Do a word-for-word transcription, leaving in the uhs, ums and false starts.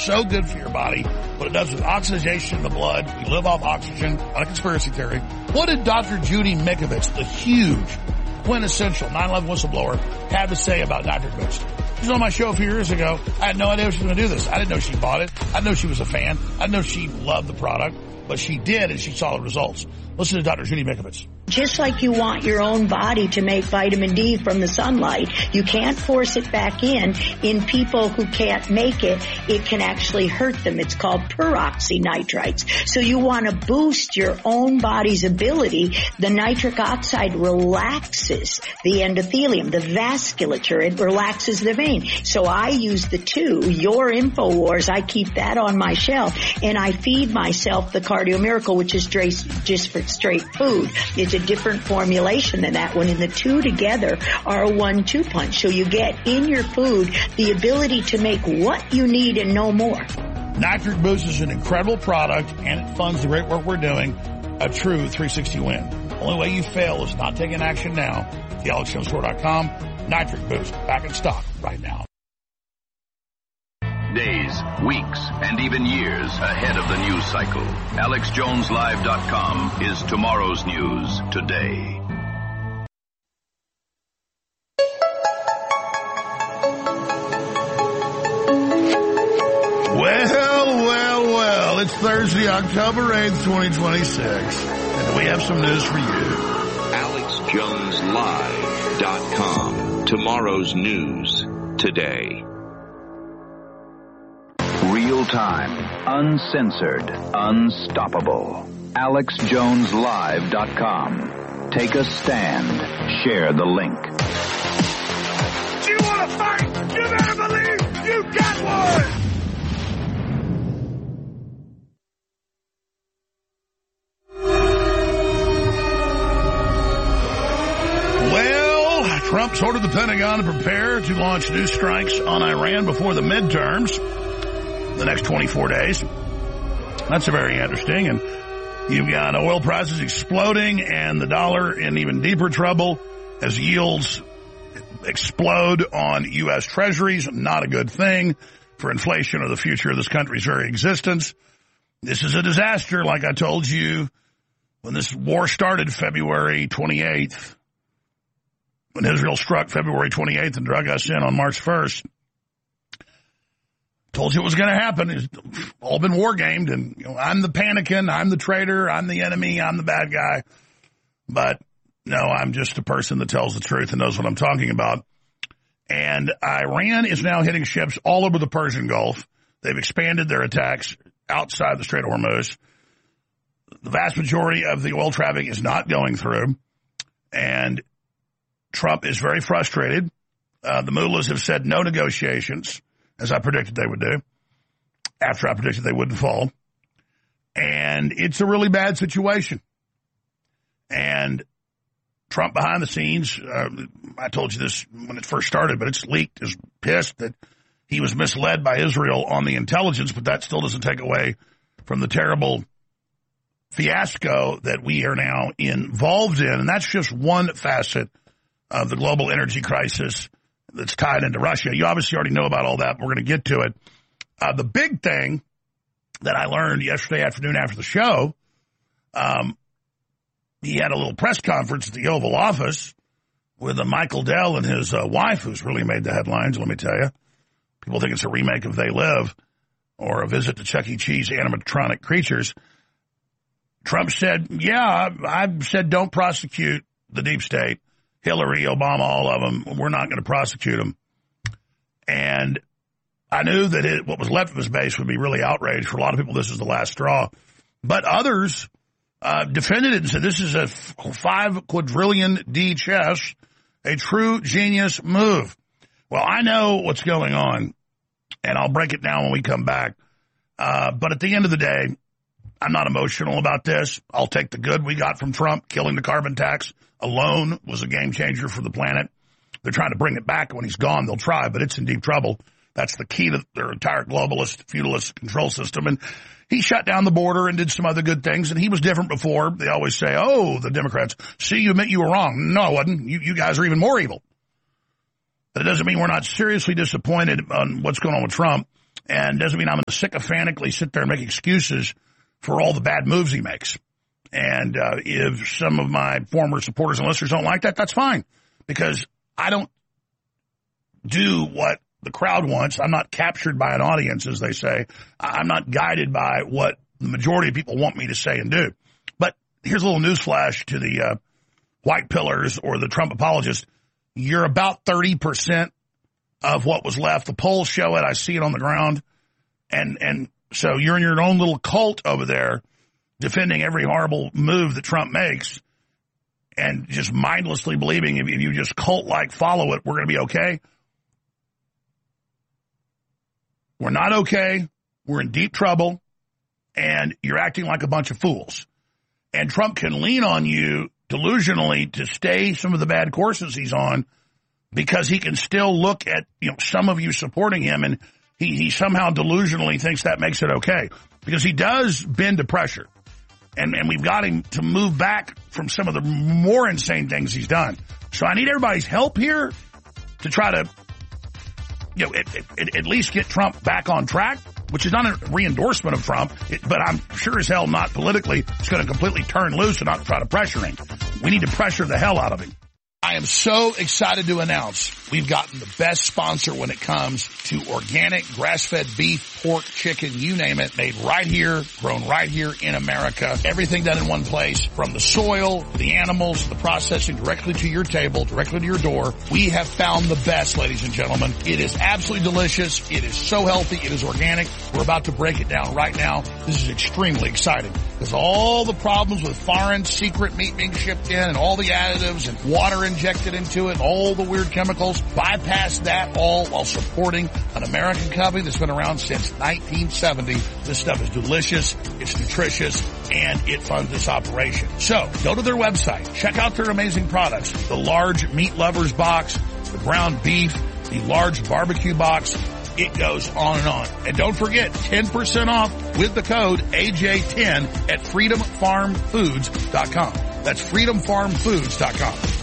so good for your body. What it does with oxygenation in the blood. We live off oxygen. Not a conspiracy theory. What did Doctor Judy Mikovits, the huge, quintessential nine eleven whistleblower, have to say about Nitric Boost? She was on my show a few years ago. I had no idea she was going to do this. I didn't know she bought it. I didn't know she was a fan. I didn't know she loved the product. But she did, and she saw the results. Listen to Doctor Judy Mikovits. Just like you want your own body to make vitamin D from the sunlight, you can't force it back in. In people who can't make it, it can actually hurt them. It's called peroxynitrites. So you want to boost your own body's ability. The nitric oxide relaxes the endothelium, the vasculature. It relaxes the vein. So I use the two. Your InfoWars, I keep that on my shelf, and I feed myself the Cardio Miracle, which is just for straight food. It's a different formulation than that one, and the two together are a one two punch. So you get in your food the ability to make what you need and no more. Nitric Boost is an incredible product, and it funds the great work we're doing. A true three sixty win. The only way you fail is not taking action now. the alex jones store dot com. Nitric Boost, back in stock right now. Days, weeks, and even years ahead of the news cycle. alex jones live dot com is tomorrow's news today. Well, well, well, it's Thursday, October eighth, twenty twenty-six, and we have some news for you. alex jones live dot com, tomorrow's news today. Real-time, uncensored, unstoppable. alex jones live dot com. Take a stand. Share the link. Do you want to fight? You better believe you got one! Well, Trump's ordered the Pentagon to prepare to launch new strikes on Iran before the midterms. The next twenty-four days. That's very interesting. And you've got oil prices exploding and the dollar in even deeper trouble as yields explode on U S treasuries. Not a good thing for inflation or the future of this country's very existence. This is a disaster, like I told you when this war started February twenty-eighth, when Israel struck February twenty-eighth and drug us in on March first. Told you it was going to happen. It's all been war gamed, and you know, I'm the panicking, I'm the traitor, I'm the enemy, I'm the bad guy. But no, I'm just a person that tells the truth and knows what I'm talking about. And Iran is now hitting ships all over the Persian Gulf. They've expanded their attacks outside the Strait of Hormuz. The vast majority of the oil traffic is not going through, and Trump is very frustrated. Uh, the mullahs have said no negotiations, as I predicted they would do, after I predicted they wouldn't fall. And it's a really bad situation. And Trump behind the scenes, uh, I told you this when it first started, but it's leaked, is pissed that he was misled by Israel on the intelligence, but that still doesn't take away from the terrible fiasco that we are now involved in. And that's just one facet of the global energy crisis that's tied into Russia. You obviously already know about all that. We're going to get to it. Uh, the big thing that I learned yesterday afternoon after the show, um, he had a little press conference at the Oval Office with uh, Michael Dell and his uh, wife, who's really made the headlines, let me tell you. People think it's a remake of They Live or a visit to Chuck E. Cheese animatronic creatures. Trump said, yeah, I've said don't prosecute the deep state. Hillary, Obama, all of them, we're not going to prosecute them. And I knew that it, what was left of his base would be really outraged. For a lot of people, this is the last straw. But others uh, defended it and said this is a five quadrillion D chess, a true genius move. Well, I know what's going on, and I'll break it down when we come back. Uh, but at the end of the day, I'm not emotional about this. I'll take the good we got from Trump. Killing the carbon tax alone was a game changer for the planet. They're trying to bring it back. When he's gone, they'll try, but it's in deep trouble. That's the key to their entire globalist, feudalist control system. And he shut down the border and did some other good things, and he was different before. They always say, oh, the Democrats, see, you admit you were wrong. No, I wasn't. You, you guys are even more evil. But it doesn't mean we're not seriously disappointed on what's going on with Trump. And doesn't mean I'm going to sycophantically sit there and make excuses for all the bad moves he makes. And uh, if some of my former supporters and listeners don't like that, that's fine. Because I don't do what the crowd wants. I'm not captured by an audience, as they say. I'm not guided by what the majority of people want me to say and do. But here's a little newsflash to the uh, white pillars or the Trump apologists. You're about thirty percent of what was left. The polls show it. I see it on the ground. And and so you're in your own little cult over there defending every horrible move that Trump makes and just mindlessly believing if, if you just cult-like follow it, we're going to be okay. We're not okay. We're in deep trouble. And you're acting like a bunch of fools. And Trump can lean on you delusionally to stay some of the bad courses he's on because he can still look at, you know, some of you supporting him, and he, he somehow delusionally thinks that makes it okay. Because he does bend to pressure. And, and we've got him to move back from some of the more insane things he's done. So I need everybody's help here to try to, you know, at, at, at least get Trump back on track, which is not a re-endorsement of Trump, it, but I'm sure as hell not politically it's going to completely turn loose and not try to pressure him. We need to pressure the hell out of him. I am so excited to announce we've gotten the best sponsor when it comes to organic, grass-fed beef, pork, chicken, you name it, made right here, grown right here in America. Everything done in one place, from the soil, the animals, the processing directly to your table, directly to your door. We have found the best, ladies and gentlemen. It is absolutely delicious. It is so healthy. It is organic. We're about to break it down right now. This is extremely exciting because all the problems with foreign secret meat being shipped in and all the additives and water injected into it, all the weird chemicals, bypass that all while supporting an American company that's been around since nineteen seventy. This stuff is delicious, it's nutritious, and it funds this operation. So go to their website, check out their amazing products, the large meat lovers box, the ground beef, the large barbecue box. It goes on and on. And don't forget, ten percent off with the code A J ten at freedom farm foods dot com. That's freedom farm foods dot com.